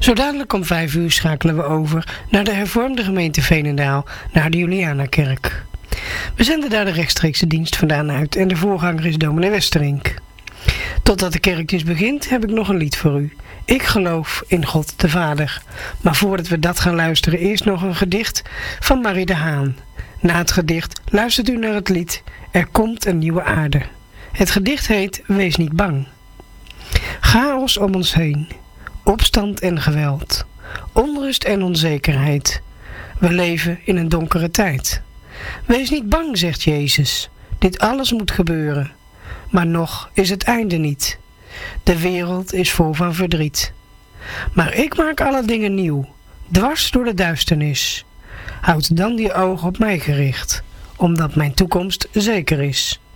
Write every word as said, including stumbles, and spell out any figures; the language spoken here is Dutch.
Zo dadelijk om vijf uur schakelen we over naar de hervormde gemeente Veenendaal, naar de Julianakerk. We zenden daar de rechtstreekse dienst vandaan uit en de voorganger is dominee Westerink. Totdat de kerkdienst begint heb ik nog een lied voor u. Ik geloof in God de Vader. Maar voordat we dat gaan luisteren, eerst nog een gedicht van Marie de Haan. Na het gedicht luistert u naar het lied Er komt een nieuwe aarde. Het gedicht heet Wees niet bang. Chaos om ons heen. Opstand en geweld. Onrust en onzekerheid. We leven in een donkere tijd. Wees niet bang, zegt Jezus. Dit alles moet gebeuren. Maar nog is het einde niet. De wereld is vol van verdriet. Maar ik maak alle dingen nieuw. Dwars door de duisternis. Houd dan je oog op mij gericht. Omdat mijn toekomst zeker is.